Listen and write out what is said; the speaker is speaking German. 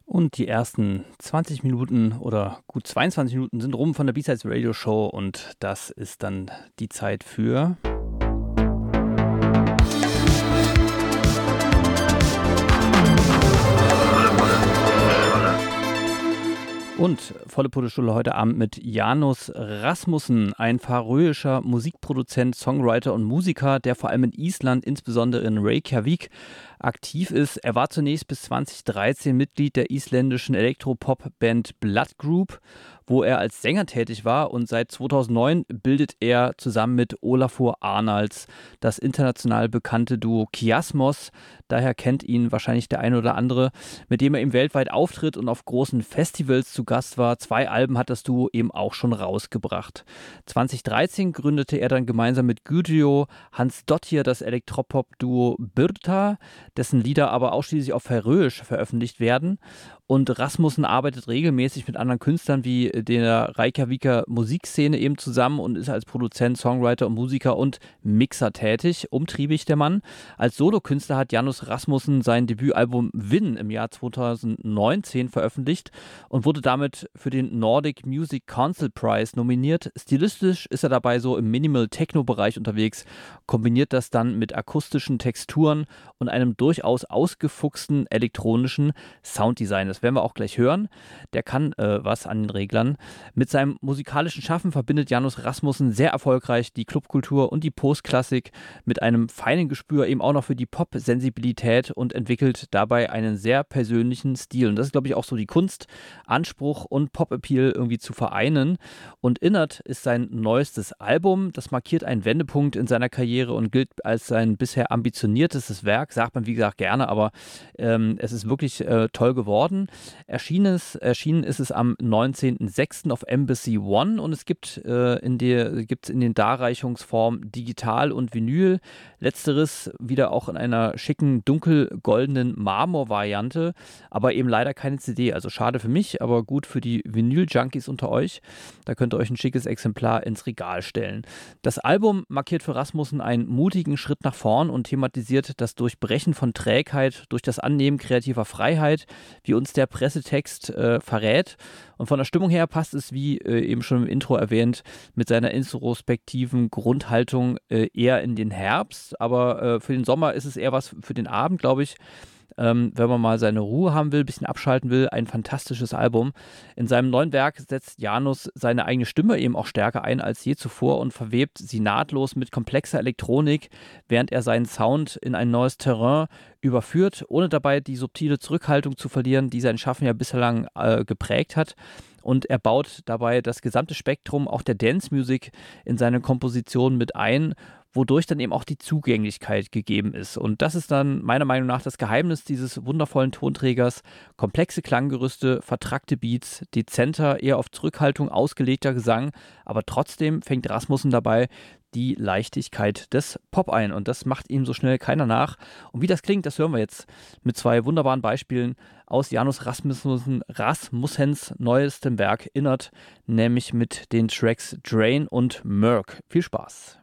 Und die ersten 20 Minuten oder gut 22 Minuten sind rum von der B-Sides Radio Show und das ist dann die Zeit für und volle Puddestunde heute Abend mit Janus Rasmussen, ein färöischer Musikproduzent, Songwriter und Musiker, der vor allem in Island, insbesondere in Reykjavik, aktiv ist. Er war zunächst bis 2013 Mitglied der isländischen Elektropop-Band Blood Group, wo er als Sänger tätig war, und seit 2009 bildet er zusammen mit Olafur Arnalds das international bekannte Duo Kiasmos. Daher kennt ihn wahrscheinlich der eine oder andere, mit dem er eben weltweit auftritt und auf großen Festivals zu Gast war. 2 Alben hat das Duo eben auch schon rausgebracht. 2013 gründete er dann gemeinsam mit Gudjo Hansdottir das Elektropop-Duo Birta, dessen Lieder aber ausschließlich auf Färöisch veröffentlicht werden. Und Rasmussen arbeitet regelmäßig mit anderen Künstlern wie der Reykjaviker Musikszene eben zusammen und ist als Produzent, Songwriter und Musiker und Mixer tätig. Umtriebig der Mann. Als Solokünstler hat Janus Rasmussen sein Debütalbum Win im Jahr 2019 veröffentlicht und wurde damit für den Nordic Music Council Prize nominiert. Stilistisch ist er dabei so im Minimal-Techno-Bereich unterwegs, kombiniert das dann mit akustischen Texturen und einem durchaus ausgefuchsten elektronischen Sounddesign. Das werden wir auch gleich hören. Der kann was an den Reglern. Mit seinem musikalischen Schaffen verbindet Janus Rasmussen sehr erfolgreich die Clubkultur und die Postklassik mit einem feinen Gespür eben auch noch für die Pop-Sensibilität und entwickelt dabei einen sehr persönlichen Stil. Und das ist, glaube ich, auch so die Kunst, Anspruch und Pop-Appeal irgendwie zu vereinen. Und Innert ist sein neuestes Album. Das markiert einen Wendepunkt in seiner Karriere und gilt als sein bisher ambitioniertestes Werk. Sagt man, wie gesagt, gerne, aber es ist wirklich toll geworden. Erschienen ist es am 19.06. auf Embassy One und es gibt in den Darreichungsformen digital und Vinyl. Letzteres wieder auch in einer schicken dunkelgoldenen Marmor-Variante, aber eben leider keine CD. Also schade für mich, aber gut für die Vinyl-Junkies unter euch. Da könnt ihr euch ein schickes Exemplar ins Regal stellen. Das Album markiert für Rasmussen einen mutigen Schritt nach vorn und thematisiert das Durchbrechen von Trägheit durch das Annehmen kreativer Freiheit, wie uns der Pressetext verrät. Und von der Stimmung her passt es, wie eben schon im Intro erwähnt, mit seiner introspektiven Grundhaltung eher in den Herbst. Aber für den Sommer ist es eher was für den Abend, glaube ich. Wenn man mal seine Ruhe haben will, ein bisschen abschalten will, ein fantastisches Album. In seinem neuen Werk setzt Janus seine eigene Stimme eben auch stärker ein als je zuvor und verwebt sie nahtlos mit komplexer Elektronik, während er seinen Sound in ein neues Terrain überführt, ohne dabei die subtile Zurückhaltung zu verlieren, die sein Schaffen ja bislang geprägt hat. Und er baut dabei das gesamte Spektrum auch der Dance-Music in seine Komposition mit ein, wodurch dann eben auch die Zugänglichkeit gegeben ist. Und das ist dann meiner Meinung nach das Geheimnis dieses wundervollen Tonträgers. Komplexe Klanggerüste, vertrackte Beats, dezenter, eher auf Zurückhaltung ausgelegter Gesang, aber trotzdem fängt Rasmussen dabei die Leichtigkeit des Pop ein. Und das macht ihm so schnell keiner nach. Und wie das klingt, das hören wir jetzt mit 2 wunderbaren Beispielen aus Janus Rasmussens neuestem Werk Innert, nämlich mit den Tracks Drain und Merc. Viel Spaß!